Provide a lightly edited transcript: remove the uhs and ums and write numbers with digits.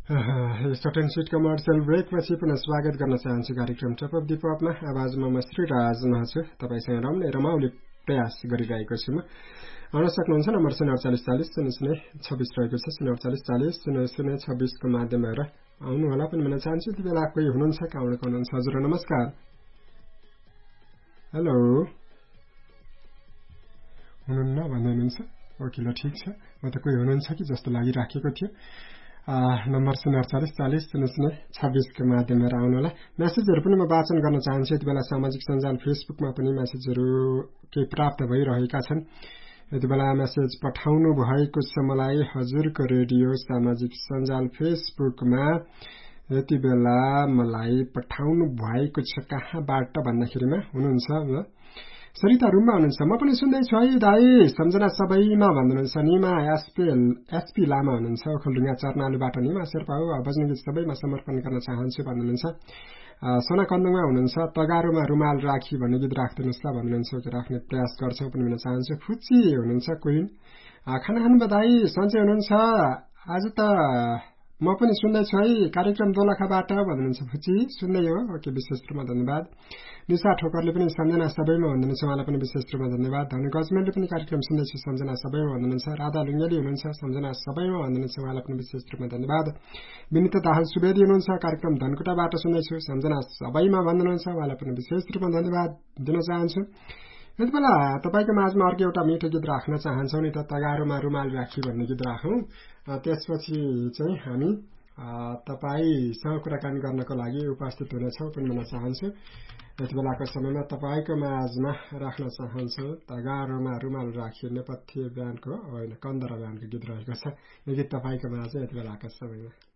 Short and sweet commercial brake पछि पुनः स्वागत गर्न चाहन्छु कार्यक्रम टप अफ द पपमा। आवाजमा म श्रीराज छु, तपाईसँग रम्ने रमाउले प्रयास गरिरहेको छु। आउन सक्नुहुन्छ नम्बर 048400026 रहेको छ। 048400026 को माध्यमबाट आउनु होला पनि भन्न चाहन्छु। यति बेला कोही हुनुहुन्छ, कहाँबाट हुनुहुन्छ? हजुर नमस्कार। हेलो हुनुहुन्न भन्दै हुनुहुन्छ? ओके ल ठिक छ, म त कोही हुनुहुन्छ कि जस्तो लागिराखेको थियो। नम्बर 048400026 को माध्यमबाट आउनु होला। मेसेजहरू पनि म वाचन गर्न चाहन्छु। यति बेला सामाजिक सञ्जाल फेसबुकमा पनि मेसेजहरू केही प्राप्त भइरहेका छन्। यति बेला मेसेज पठाउनु भएको छ मलाई हजुरको रेडियो सामाजिक सञ्जाल फेसबुकमा यति बेला मलाई पठाउनु भएको छ। कहाँबाट भन्दाखेरिमा हुनुहुन्छ सरिता रुममा हुनुहुन्छ। म पनि सुन्दैछु है दाई, सम्झना सबैमा भन्नुहुन्छ। निमा एसपी लामा हुनुहुन्छ। ओखलढुङ्गा चर्नालुबाट निमा शेर्पा हो, भजन गीत सबैमा समर्पण गर्न चाहन्छु भन्नुहुन्छ। सोना कन्दुङमा हुनुहुन्छ। तगारोमा रुमाल राखी भन्ने गीत राखिदिनुहोस् ल भन्नुहुन्छ। राख्ने प्रयास गर्छौँ पनि भन्न चाहन्छु। फुच्ची हुनुहुन्छ क्विन। खाना खानुभयो दाई, सन्चै हुनुहुन्छ? आज त म पनि सुन्दैछु है कार्यक्रम दोलखाबाट भन्नुहुन्छ। फुच्ची सुन्दै हो, ओके विशेष रूपमा धन्यवाद। निशा ठोकरले पनि सम्झना सबैमा भन्नुहुन्छ, उहाँलाई पनि विशेष रूपमा धन्यवाद। धन गजमेरले पनि कार्यक्रम सुन्दैछु, सम्झना सबैमा भन्नुहुन्छ। राधा लुङ्गेली हुनुहुन्छ, सम्झना सबैमा भन्नुहुन्छ, उहाँलाई पनि विशेष रूपमा धन्यवाद। विनिता दाहाल सुवेदी हुनुहुन्छ, कार्यक्रम धनकुटाबाट सुन्दैछु, सम्झना सबैमा भन्नुहुन्छ, उहाँलाई पनि विशेष रूपमा धन्यवाद दिन चाहन्छु। यति बेला तपाईँको माझमा अर्को एउटा मिठो गीत राख्न चाहन्छौँ नि त। तगारोमा रुमाल राखी भन्ने गीत राखौँ, त्यसपछि चाहिँ हामी तपाईसँग कुराकानी गर्नको लागि उपस्थित हुनेछौँ पनि भन्न चाहन्छु। यति बेलाको समयमा तपाईँको माझमा राख्न चाहन्छु तगारोमा रुमाल राखी नेपथ्य ब्यान्डको होइन कन्दरा ब्यान्डको गीत रहेको छ। यो गीत तपाईँको माझ यति बेलाको समयमा